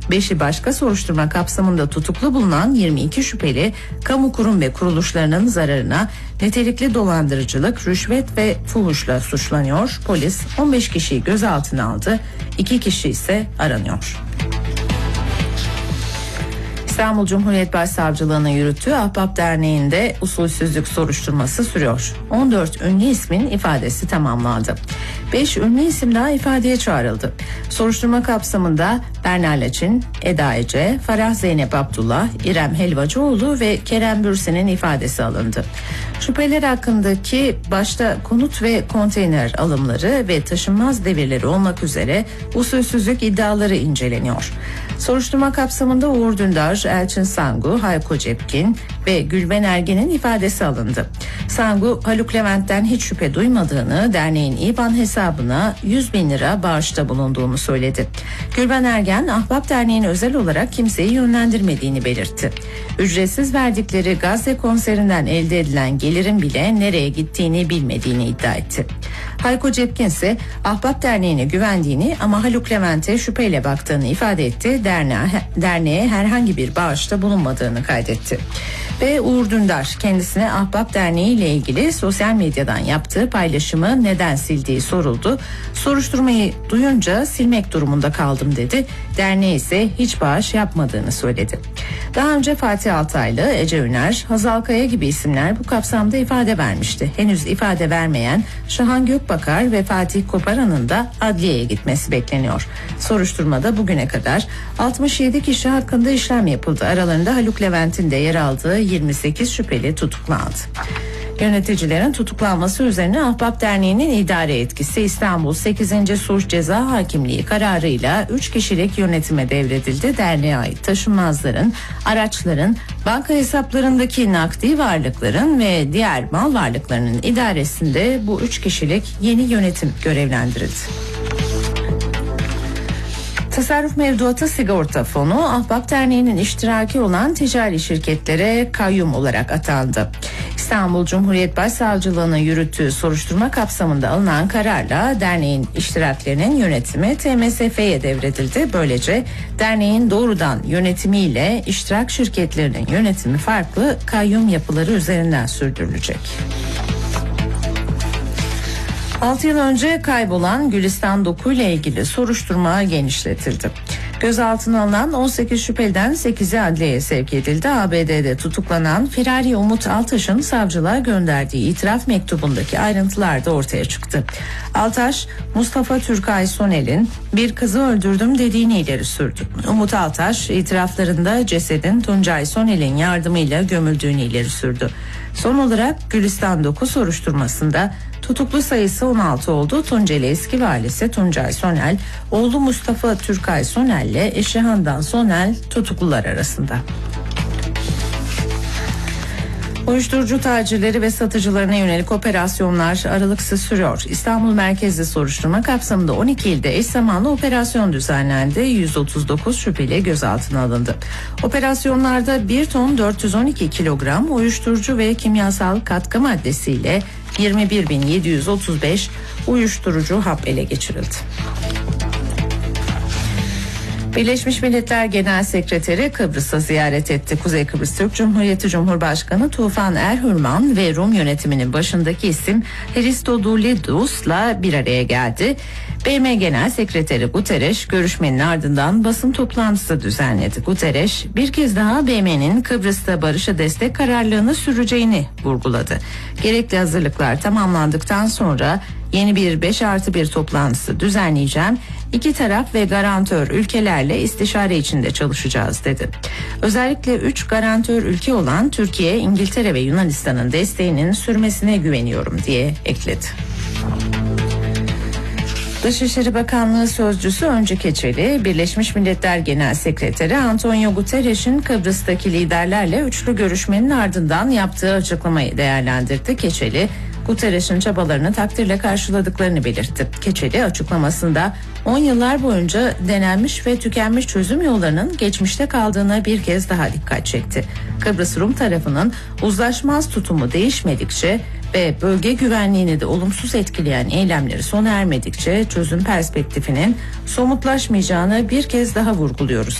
5'i başka soruşturma kapsamında tutuklu bulunan 22 şüpheli kamu kurum ve kuruluşlarının zararına nitelikli dolandırıcılık, rüşvet ve fuhuşla suçlanıyor. Polis 15 kişiyi gözaltına aldı, 2 kişi ise aranıyor. İstanbul Cumhuriyet Başsavcılığı'nın yürüttüğü Ahbap Derneği'nde usulsüzlük soruşturması sürüyor. 14 ünlü ismin ifadesi tamamlandı. 5 ünlü isim daha ifadeye çağrıldı. Soruşturma kapsamında Berna Laçin, Eda Ece, Farah Zeynep Abdullah, İrem Helvacıoğlu ve Kerem Bürsin'in ifadesi alındı. Şüpheler hakkındaki başta konut ve konteyner alımları ve taşınmaz devirleri olmak üzere usulsüzlük iddiaları inceleniyor. Soruşturma kapsamında Uğur Dündar, Elçin Sangu, Hayko Cepkin ve Gülben Ergen'in ifadesi alındı. Sangu, Haluk Levent'ten hiç şüphe duymadığını, derneğin İBAN hesabına 100 bin lira bağışta bulunduğunu söyledi. Gülben Ergen, Ahbap Derneği'nin özel olarak kimseyi yönlendirmediğini belirtti. Ücretsiz verdikleri Gazze konserinden elde edilen gelirin bile nereye gittiğini bilmediğini iddia etti. Hayko Cepkin ise Ahbap Derneği'ne güvendiğini ama Haluk Levent'e şüpheyle baktığını ifade etti. Derneğe herhangi bir bağışta bulunmadığını kaydetti. Ve Uğur Dündar kendisine Ahbap Derneği ile ilgili sosyal medyadan yaptığı paylaşımı neden sildiği soruldu. Soruşturmayı duyunca silmek durumunda kaldım dedi. Derneğe ise hiç bağış yapmadığını söyledi. Daha önce Fatih Altaylı, Ece Üner, Hazal Kaya gibi isimler bu kapsamda ifade vermişti. Henüz ifade vermeyen Şahan Gökbakar ve Fatih Koparan'ın da adliyeye gitmesi bekleniyor. Soruşturmada bugüne kadar 67 kişi hakkında işlem yapıldı. Aralarında Haluk Levent'in de yer aldığı 28 şüpheli tutuklandı. Yöneticilerin tutuklanması üzerine Ahbap Derneği'nin idare yetkisi İstanbul 8. Suç Ceza Hakimliği kararıyla 3 kişilik yönetime devredildi. Derneğe ait taşınmazların, araçların, banka hesaplarındaki nakdi varlıkların ve diğer mal varlıklarının idaresinde bu 3 kişilik yeni yönetim görevlendirildi. Tasarruf Mevduatı Sigorta Fonu, Ahbap Derneği'nin iştiraki olan ticari şirketlere kayyum olarak atandı. İstanbul Cumhuriyet Başsavcılığı'nın yürüttüğü soruşturma kapsamında alınan kararla derneğin iştiraklerinin yönetimi TMSF'ye devredildi. Böylece derneğin doğrudan yönetimiyle iştirak şirketlerinin yönetimi farklı kayyum yapıları üzerinden sürdürülecek. 6 yıl önce kaybolan Gülistan Doku ile ilgili soruşturma genişletildi. Gözaltına alınan 18 şüpheliden 8'i adliyeye sevk edildi. ABD'de tutuklanan Firari Umut Altaş'ın savcılığa gönderdiği itiraf mektubundaki ayrıntılar da ortaya çıktı. Altaş, Mustafa Türkay Sonel'in bir kızı öldürdüm dediğini ileri sürdü. Umut Altaş, itiraflarında cesedin Tuncay Sonel'in yardımıyla gömüldüğünü ileri sürdü. Son olarak Gülistan Doku soruşturmasında tutuklu sayısı 16 oldu. Tunceli eski valisi Tuncay Sonel, oğlu Mustafa Türkay Sonel ile eşi Handan Sonel tutuklular arasında. Uyuşturucu tacirleri ve satıcılarına yönelik operasyonlar aralıksız sürüyor. İstanbul merkezli soruşturma kapsamında 12 ilde eş zamanlı operasyon düzenlendi. 139 şüpheli gözaltına alındı. Operasyonlarda 1 ton 412 kilogram uyuşturucu ve kimyasal katkı maddesiyle 21.735 uyuşturucu hap ele geçirildi. Birleşmiş Milletler Genel Sekreteri Kıbrıs'ı ziyaret etti. Kuzey Kıbrıs Türk Cumhuriyeti Cumhurbaşkanı Tufan Erhürman ve Rum yönetiminin başındaki isim Hristodoulidis'la bir araya geldi. BM Genel Sekreteri Guterres görüşmenin ardından basın toplantısı düzenledi. Guterres bir kez daha BM'nin Kıbrıs'ta barışa destek kararlılığını süreceğini vurguladı. Gerekli hazırlıklar tamamlandıktan sonra yeni bir 5+1 toplantısı düzenleyeceğim. İki taraf ve garantör ülkelerle istişare içinde çalışacağız dedi. Özellikle 3 garantör ülke olan Türkiye, İngiltere ve Yunanistan'ın desteğinin sürmesine güveniyorum diye ekledi. Dışişleri Bakanlığı Sözcüsü Öncü Keçeli, Birleşmiş Milletler Genel Sekreteri Antonio Guterres'in Kıbrıs'taki liderlerle üçlü görüşmenin ardından yaptığı açıklamayı değerlendirdi. Keçeli, Guterres'in çabalarını takdirle karşıladıklarını belirtti. Keçeli açıklamasında 10 yıllar boyunca denenmiş ve tükenmiş çözüm yollarının geçmişte kaldığına bir kez daha dikkat çekti. Kıbrıs Rum tarafının uzlaşmaz tutumu değişmedikçe ve bölge güvenliğini de olumsuz etkileyen eylemleri sona ermedikçe çözüm perspektifinin somutlaşmayacağını bir kez daha vurguluyoruz